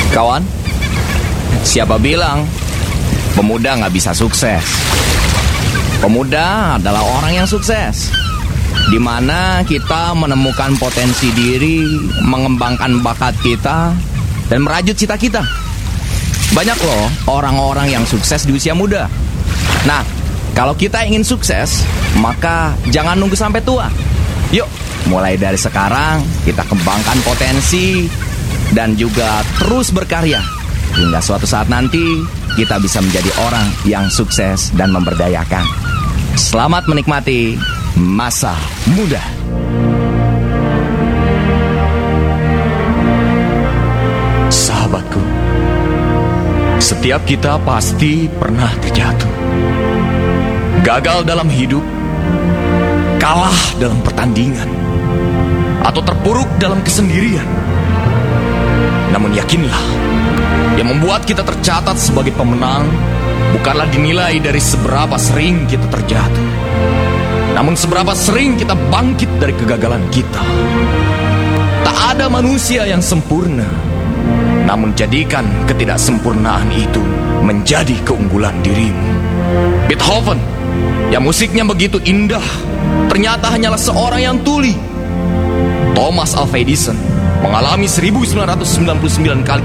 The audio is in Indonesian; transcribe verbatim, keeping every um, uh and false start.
Kawan, siapa bilang pemuda nggak bisa sukses? Pemuda adalah orang yang sukses, di mana kita menemukan potensi diri, mengembangkan bakat kita, dan merajut cita kita. Banyak loh orang-orang yang sukses di usia muda. Nah, kalau kita ingin sukses, maka jangan nunggu sampai tua. Yuk, mulai dari sekarang kita kembangkan potensi dan juga terus berkarya hingga suatu saat nanti kita bisa menjadi orang yang sukses dan memberdayakan. Selamat menikmati masa muda. Sahabatku, setiap kita pasti pernah terjatuh, gagal dalam hidup, kalah dalam pertandingan, atau terpuruk dalam kesendirian. Namun yakinlah, yang membuat kita tercatat sebagai pemenang bukanlah dinilai dari seberapa sering kita terjatuh, namun seberapa sering kita bangkit dari kegagalan kita. Tak ada manusia yang sempurna, namun jadikan ketidaksempurnaan itu menjadi keunggulan dirimu. Beethoven, yang musiknya begitu indah, ternyata hanyalah seorang yang tuli. Thomas Alva Edison mengalami seribu sembilan ratus sembilan puluh sembilan kali